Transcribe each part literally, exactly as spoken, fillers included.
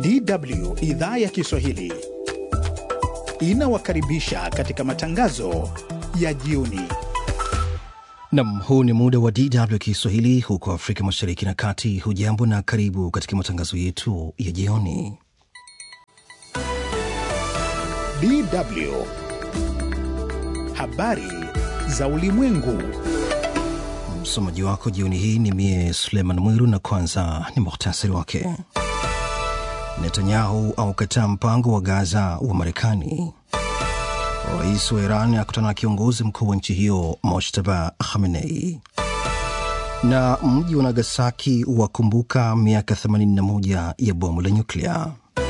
D W idhaa ya Kiswahili inawakaribisha katika matangazo ya jioni. Nam, huu ni muda wa D W Kiswahili huko Afrika Mashariki na Kati. Hujambo na karibu katika matangazo yetu ya jioni. D W habari za ulimwengu. Msomaji wako jioni hii ni mie Suleiman Mwiru, na kwanza ni muhtasari wake. Netanyahu aukataa mpango wa Gaza wa Marekani. Rais wa Iran akutana na kiongozi mkuu wa nchi hiyo Mojtaba Khamenei. Na mji wa Nagasaki wakumbuka miaka themanini na moja ya bomu la nyuklia.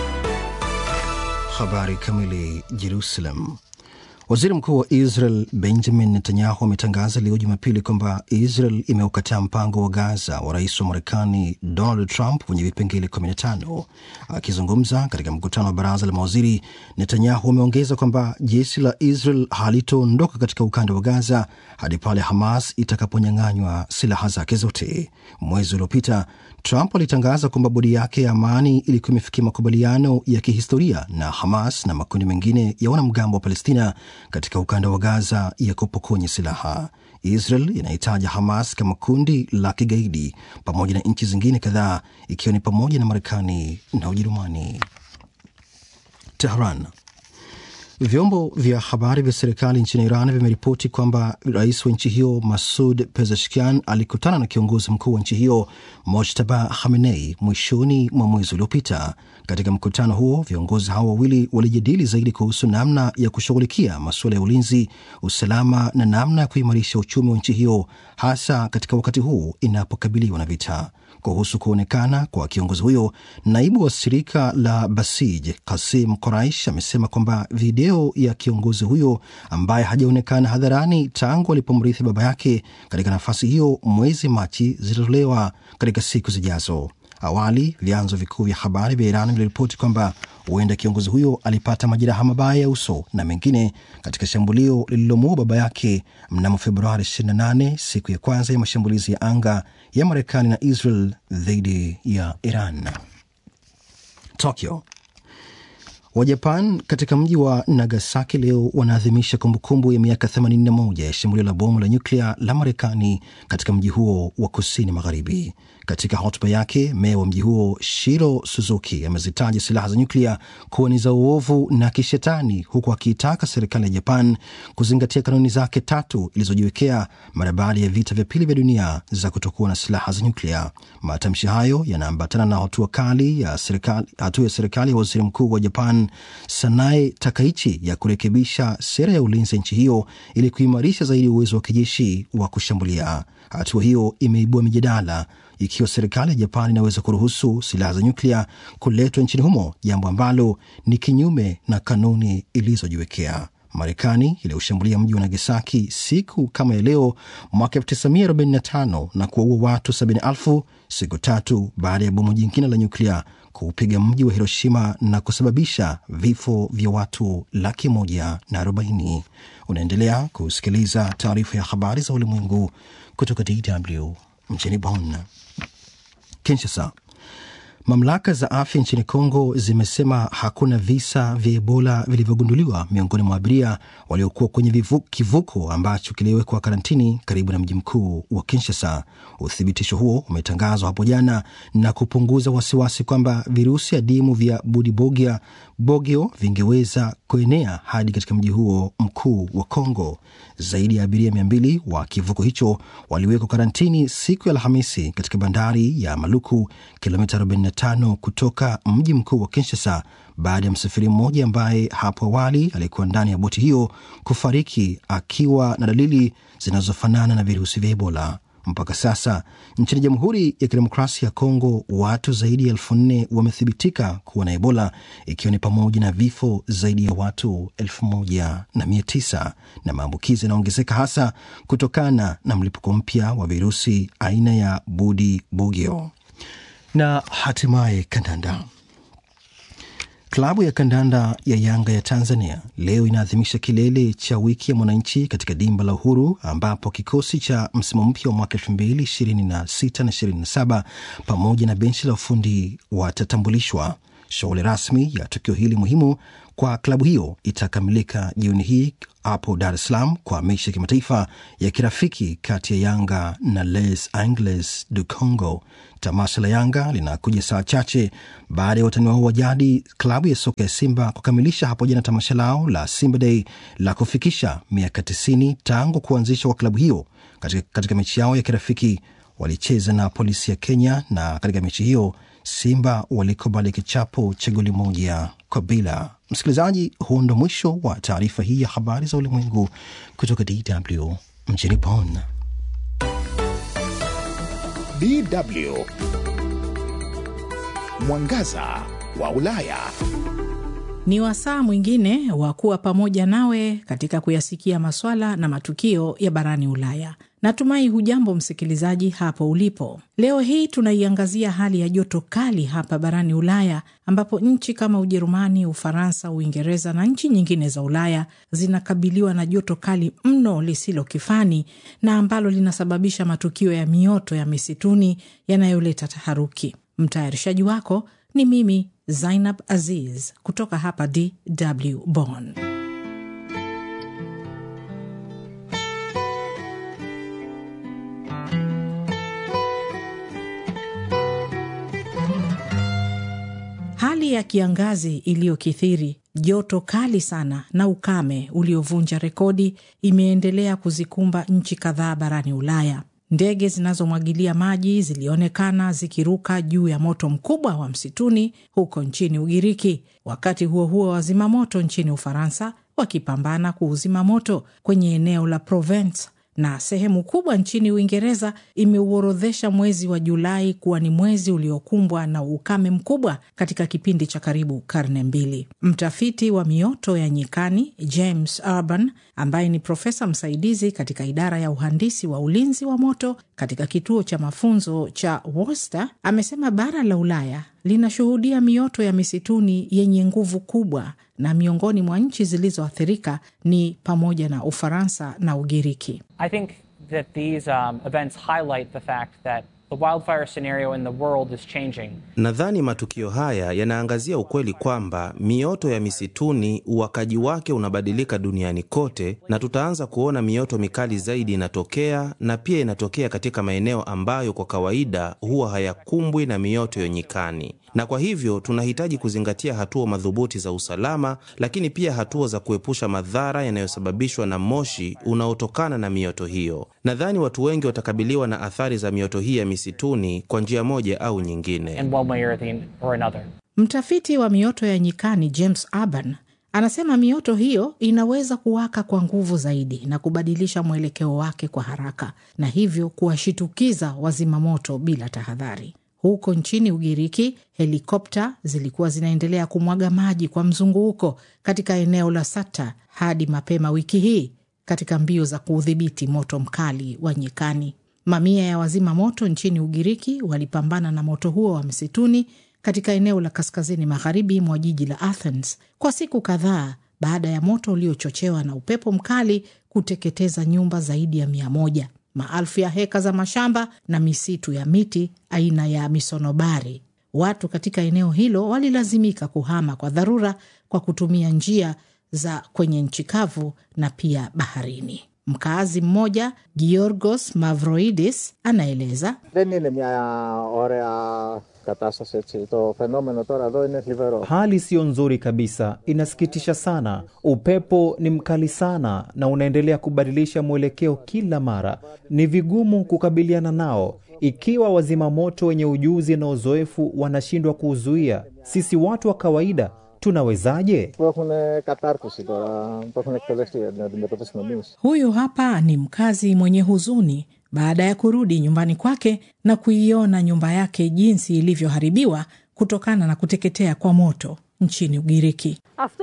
Habari kamili. Jerusalem. Waziri Mkuu wa Israel Benjamin Netanyahu ametangaza leo Jumapili kwamba Israel imeukataa mpango wa Gaza wa rais wa Marekani Donald Trump wenye vipengele kumi na tano. Akizungumza katika mkutano wa baraza la mawaziri, Netanyahu ameongeza kwamba jeshi la Israel halitoondoka katika ukanda wa Gaza hadi pale Hamas itakaponyang'anywa silaha zake zote. Mwezi uliopita Trump alitangaza kwamba bodi yake ya amani ilikuwa imefikia makubaliano ya kihistoria na Hamas na makundi mengine ya wanamgambo wa Palestina katika ukanda wa Gaza ya kupokonya silaha. Israel inahitaja Hamas kama kundi la kigaidi pamoja na nchi zingine kadhaa, ikiwa ni pamoja na Marekani na Ujerumani. Tehran. Vyombo vya habari vya serikali nchini Iran vimeripoti kwamba rais wa nchi hiyo Masoud Pezeshkian alikutana na kiongozi mkuu wa nchi hiyo Mojtaba Khamenei mwishoni mwa mwezi uliopita. Katika mkutano huo, viongozi hao wawili walijadili zaidi kuhusu namna ya kushughulikia masuala ya ulinzi, usalama na namna ya kuimarisha uchumi wa nchi hiyo, hasa katika wakati huu inapokabiliwa na vita. Kuhusu kuonekana kwa kiongozi huyo, naibu wa shirika la Basij Qasim Quraish amesema kwamba video ya kiongozi huyo ambaye hajaonekana hadharani tangu alipomrithi baba yake katika nafasi hiyo mwezi Machi zitatolewa katika siku zijazo. Awali, vyanzo vikuu vya habari vya Iran viliripoti kwamba huenda kiongozi huyo alipata majeraha mabaya ya uso na mengine katika shambulio lililomuua baba yake mnamo Februari ishirini na nane, siku ya kwanza ya mashambulizi ya anga ya Marekani na Israel dhidi ya Iran. Tokyo. Wajapan katika mji wa Nagasaki leo wanaadhimisha kumbukumbu ya miaka themanini na moja ya shambulio la bomu la nyuklia la Marekani katika mji huo wa kusini magharibi. Katika hotuba yake, meya wa mji huo Shiro Suzuki amezitaja silaha za nyuklia kuwa ni za uovu na kishetani, huku akiitaka serikali ya Japan kuzingatia kanuni zake tatu ilizojiwekea mara baada ya vita vya pili vya dunia za kutokuwa na silaha za nyuklia. Matamshi hayo yanaambatana na hatua kali ya serikali, hatua ya serikali ya waziri mkuu wa Japan Sanae Takaichi ya kurekebisha sera ya ulinzi nchi hiyo ili kuimarisha zaidi uwezo wa kijeshi wa kushambulia. Hatua hiyo imeibua mijadala ikiwa serikali ya Japan inaweza kuruhusu silaha za nyuklia kuletwa nchini humo, jambo ambalo ni kinyume na kanuni ilizojiwekea. Marekani iliushambulia mji wa Nagasaki siku kama ya leo mwaka elfu tisa mia arobaini na tano na kuwaua watu sabini elfu siku tatu baada ya bomu jingine la nyuklia kuupiga mji wa Hiroshima na kusababisha vifo vya watu laki moja na arobaini. Unaendelea kusikiliza taarifa ya habari za ulimwengu kutoka D W mjini Bonn. Kinshasa. Mamlaka za afya nchini Kongo zimesema hakuna visa vya Ebola vilivyogunduliwa miongoni mwa abiria waliokuwa kwenye vivu, kivuko ambacho kiliwekwa karantini karibu na mji mkuu wa Kinshasa. Uthibitisho huo umetangazwa hapo jana na kupunguza wasiwasi kwamba virusi adimu vya Budibogia Bogio vingeweza kuenea hadi katika mji huo mkuu wa Kongo. Zaidi ya abiria mia mbili wa kivuko hicho waliwekwa karantini siku ya Alhamisi katika bandari ya Maluku, kilomita arobaini na tano kutoka mji mkuu wa Kinshasa, baada ya msafiri mmoja ambaye hapo awali alikuwa ndani ya boti hiyo kufariki akiwa na dalili zinazofanana na virusi vya Ebola. Mpaka sasa nchini Jamhuri ya Kidemokrasia ya Kongo watu zaidi ya elfu nne wamethibitika kuwa na Ebola, ikiwa ni pamoja na vifo zaidi ya watu elfu moja na mia tisa, na maambukizi yanaongezeka hasa kutokana na mlipuko mpya wa virusi aina ya Budibugyo. Na hatimaye kandanda. Klabu ya kandanda ya Yanga ya Tanzania leo inaadhimisha kilele cha wiki ya mwananchi katika dimba la Uhuru, ambapo kikosi cha msimu mpya wa mwaka elfu mbili ishirini na sita na ishirini na saba pamoja na benchi la ufundi watatambulishwa. Shughuli rasmi ya tukio hili muhimu kwa klabu hiyo itakamilika jioni hii hapo Dar es Salaam kwa mechi ya kimataifa ya kirafiki kati ya Yanga na Les Angeles du Congo. Tamasha la Yanga linakuja saa chache baada ya watani wao wa jadi klabu ya soka ya Simba kukamilisha hapo jana tamasha lao la Simba Day la kufikisha miaka tisini tangu kuanzishwa kwa klabu hiyo. Katika, katika mechi yao ya kirafiki walicheza na Polisi ya Kenya, na katika mechi hiyo Simba walikubali kichapo cha goli moja kwa bila. Msikilizaji, huo ndo mwisho wa taarifa hii ya habari za ulimwengu kutoka D W mjini Bonn. D W Mwangaza wa Ulaya. Ni wasaa mwingine wa kuwa pamoja nawe katika kuyasikia maswala na matukio ya barani Ulaya. Natumai hujambo msikilizaji hapo ulipo. Leo hii tunaiangazia hali ya joto kali hapa barani Ulaya, ambapo nchi kama Ujerumani, Ufaransa, Uingereza na nchi nyingine za Ulaya zinakabiliwa na joto kali mno lisilo kifani, na ambalo linasababisha matukio ya mioto ya misituni yanayoleta taharuki. Mtayarishaji wako ni mimi Zainab Aziz kutoka hapa D W Bonn. Hali ya kiangazi iliyokithiri, joto kali sana na ukame uliovunja rekodi imeendelea kuzikumba nchi kadhaa barani Ulaya. Ndege zinazomwagilia maji zilionekana zikiruka juu ya moto mkubwa wa msituni huko nchini Ugiriki. Wakati huo huo, wazima moto nchini Ufaransa wakipambana kuuzima moto kwenye eneo la Provence, na sehemu kubwa nchini Uingereza imeuorodhesha mwezi wa Julai kuwa ni mwezi uliokumbwa na ukame mkubwa katika kipindi cha karibu karne mbili. Mtafiti wa mioto ya nyikani James Urban, ambaye ni profesa msaidizi katika idara ya uhandisi wa ulinzi wa moto katika kituo cha mafunzo cha Worcester, amesema bara la Ulaya linashuhudia mioto ya misituni yenye nguvu kubwa, na miongoni mwa nchi zilizoathirika ni pamoja na Ufaransa na Ugiriki. I think that these um, events highlight the fact that the wildfire scenario in the world is changing. Nadhani matukio haya yanaangazia ukweli kwamba mioto ya misituni uwakaji wake unabadilika duniani kote, na tutaanza kuona mioto mikali zaidi inatokea, na pia inatokea katika maeneo ambayo kwa kawaida huwa hayakumbwi na mioto ya nyikani. Na kwa hivyo tunahitaji kuzingatia hatua madhubuti za usalama, lakini pia hatua za kuepusha madhara yanayosababishwa na moshi unaotokana na mioto hiyo. Nadhani watu wengi watakabiliwa na athari za mioto hii ya misituni kwa njia moja au nyingine. Mtafiti wa mioto ya nyikani James Urban anasema mioto hiyo inaweza kuwaka kwa nguvu zaidi na kubadilisha mwelekeo wake kwa haraka, na hivyo kuwashitukiza wazima moto bila tahadhari. Huko nchini Ugiriki, helikopta zilikuwa zinaendelea kumwaga maji kwa mzunguko katika eneo la Sata hadi mapema wiki hii katika mbio za kuudhibiti moto mkali wa nyikani. Mamia ya wazima moto nchini Ugiriki walipambana na moto huo wa msituni katika eneo la kaskazini magharibi mwa jiji la Athens kwa siku kadhaa, baada ya moto uliochochewa na upepo mkali kuteketeza nyumba zaidi ya mia moja, maelfu ya heka za mashamba na misitu ya miti aina ya misonobari. Watu katika eneo hilo walilazimika kuhama kwa dharura kwa kutumia njia za kwenye nchi kavu na pia baharini. Mkazi mmoja, Georgos Mavroidis, anaeleza, hali sio nzuri kabisa, inasikitisha sana. Upepo ni mkali sana na unaendelea kubadilisha mwelekeo kila mara. Ni vigumu kukabiliana nao ikiwa wazima moto wenye ujuzi na uzoefu wanashindwa kuuzuia. Sisi watu wa kawaida tunawezaje? Huyu hapa ni mkazi mwenye huzuni baada ya kurudi nyumbani kwake na kuiona nyumba yake jinsi ilivyoharibiwa kutokana na kuteketea kwa moto nchini Ugiriki.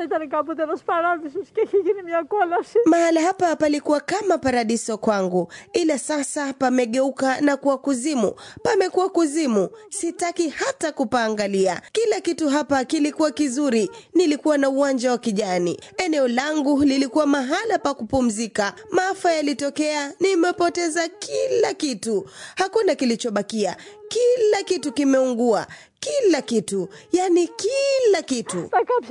Mahala hapa palikuwa kama paradiso kwangu, ila sasa pamegeuka na kuwa kuzimu. Pamekuwa kuzimu, sitaki hata kupaangalia. Kila kitu hapa kilikuwa kizuri, nilikuwa na uwanja wa kijani. Eneo langu lilikuwa mahala pa kupumzika. Maafa yalitokea, nimepoteza kila kitu. Hakuna kilichobakia. Kila kitu kimeungua. kila kitu, yani kila kitu.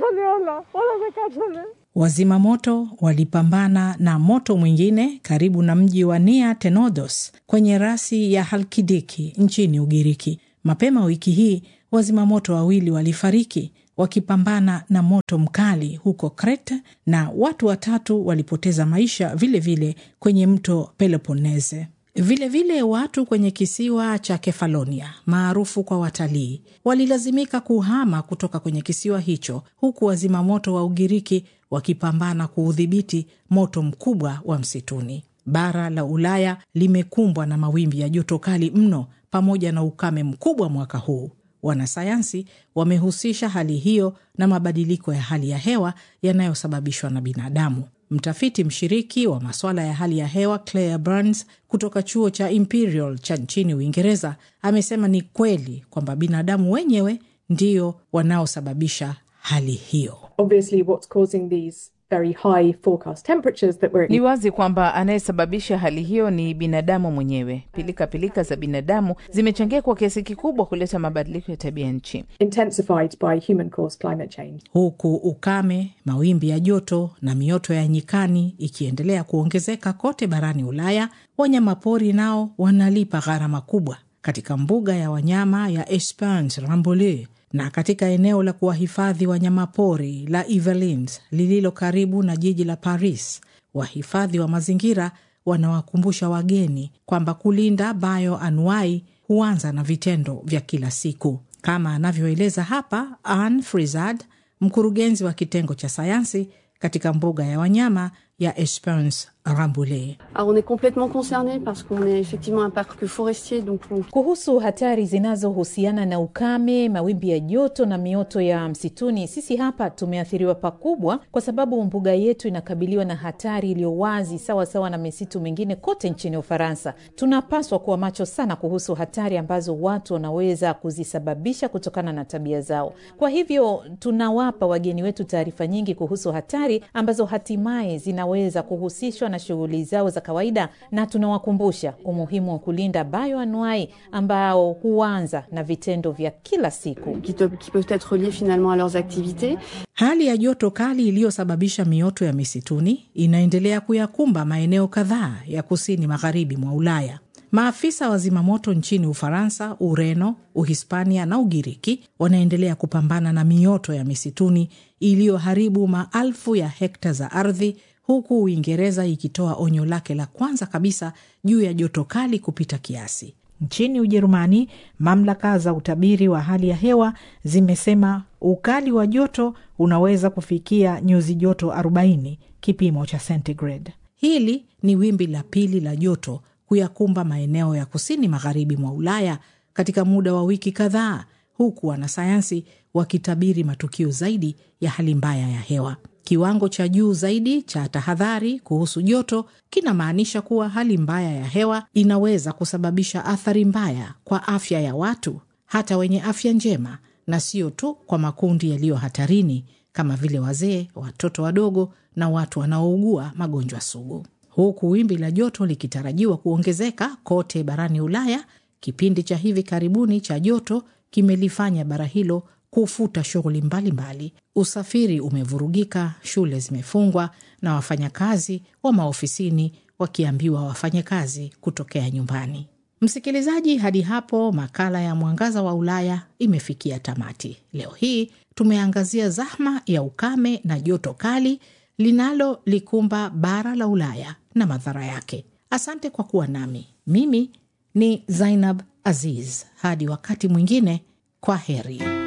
Wazima moto walipambana na moto mwingine karibu na mji wa Nia Tenodos kwenye rasi ya Halkidiki nchini Ugiriki. Mapema wiki hii wazima moto wawili walifariki wakipambana na moto mkali huko Crete, na watu watatu walipoteza maisha vile vile kwenye mto Peloponnese. Vile vile watu kwenye kisiwa cha Kefalonia maarufu kwa watalii walilazimika kuhama kutoka kwenye kisiwa hicho, huku wazima moto wa Ugiriki wakipambana kuudhibiti moto mkubwa wa msituni. Bara la Ulaya limekumbwa na mawimbi ya joto kali mno pamoja na ukame mkubwa mwaka huu. Wanasayansi wamehusisha hali hiyo na mabadiliko ya hali ya hewa yanayosababishwa na binadamu. Mtafiti mshiriki wa masuala ya hali ya hewa Claire Burns kutoka chuo cha Imperial cha nchini Uingereza amesema ni kweli kwamba binadamu wenyewe ndio wanaosababisha hali hiyo. Obviously what's causing these very high forecast temperatures that we're... Ni wazi kwamba anayesababisha hali hiyo ni binadamu mwenyewe. Pilika pilika za binadamu zimechangia kwa kiasi kikubwa kuleta mabadiliko ya tabia nchi. Intensified by human caused climate change. Huku ukame, mawimbi ya joto na mioto ya nyikani ikiendelea kuongezeka kote barani Ulaya, wanyamapori nao wanalipa gharama kubwa. Katika mbuga ya wanyama ya Esperance Rambouillet na katika eneo la kuwahifadhi wanyamapori la Yvelines lililo karibu na jiji la Paris, wahifadhi wa mazingira wanawakumbusha wageni kwamba kulinda bioanuai huanza na vitendo vya kila siku. Kama anavyoeleza hapa Anne Frizard, mkurugenzi wa kitengo cha sayansi katika mbuga ya wanyama ya Esperance Rambouillet. Alors on est complètement concerné parce qu'on est effectivement un parc forestier, donc on... Kuhusu hatari zinazohusiana na ukame, mawimbi ya joto na mioto ya msituni, sisi hapa tumeathiriwa pakubwa kwa sababu mbuga yetu inakabiliwa na hatari iliyo wazi sawa sawa na misitu mingine kote nchini Ufaransa. Tunapaswa kuwa macho sana kuhusu hatari ambazo watu wanaweza kuzisababisha kutokana na tabia zao. Kwa hivyo tunawapa wageni wetu taarifa nyingi kuhusu hatari ambazo hatimaye zinaweza kuhusishwa na shughuli zao za kawaida, na tunawakumbusha umuhimu wa kulinda bioanuai ambao huanza na vitendo vya kila siku qui peuvent être liés finalement à leurs activités. Hali ya joto kali iliyosababisha mioto ya misituni inaendelea kuyakumba maeneo kadhaa ya kusini magharibi mwa Ulaya. Maafisa wa zimamoto nchini Ufaransa, Ureno, Uhispania na Ugiriki wanaendelea kupambana na mioto ya misituni iliyoharibu maelfu ya hekta za ardhi, huku Uingereza ikitoa onyo lake la kwanza kabisa juu ya joto kali kupita kiasi. Nchini Ujerumani, mamlaka za utabiri wa hali ya hewa zimesema ukali wa joto unaweza kufikia nyuzi joto arobaini kipimo cha centigrade. Hili ni wimbi la pili la joto kuyakumba maeneo ya kusini magharibi mwa Ulaya katika muda wa wiki kadhaa, huku wanasayansi wakitabiri matukio zaidi ya hali mbaya ya hewa. Kiwango cha juu zaidi cha tahadhari kuhusu joto kinamaanisha kuwa hali mbaya ya hewa inaweza kusababisha athari mbaya kwa afya ya watu, hata wenye afya njema, na sio tu kwa makundi yaliyo hatarini kama vile wazee, watoto wadogo na watu wanaougua magonjwa sugu. Huku wimbi la joto likitarajiwa kuongezeka kote barani Ulaya, kipindi cha hivi karibuni cha joto kimelifanya bara hilo kufuta shughuli mbalimbali. Usafiri umevurugika, shule zimefungwa na wafanyakazi wa maofisini wakiambiwa wafanye kazi kutokea nyumbani. Msikilizaji, hadi hapo makala ya Mwangaza wa Ulaya imefikia tamati. Leo hii tumeangazia zahma ya ukame na joto kali linalo likumba bara la Ulaya na madhara yake. Asante kwa kuwa nami. Mimi ni Zainab Aziz. Hadi wakati mwingine, kwa heri.